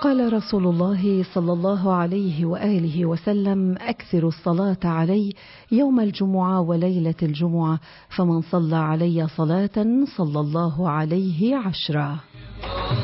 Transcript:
قال رسول الله صلى الله عليه وآله وسلم: أكثر الصلاة علي يوم الجمعة وليلة الجمعة، فمن صلى علي صلاة صلى الله عليه 10.